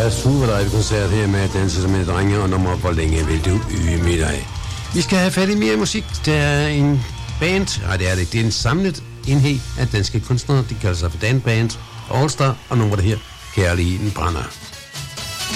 er super live koncert her med at danse som en drenge og nummer Hvor længe vil du yde dig. Vi skal have fat i mere musik. Der er en band, det er en samlet enhed af danske kunstnere. De kalder sig for Dan Band, All Star og nummer der her Kærligheden brænder.